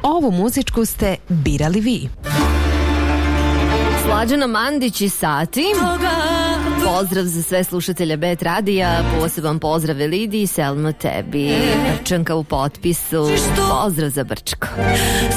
ovu muzičku ste birali vi. Slađana Mandić i Sati. Pozdrav za sve slušatelje Bet Radija, poseban pozdrav Elidi i Selma tebi. Brčanka u potpisu. Pozdrav za Brčko.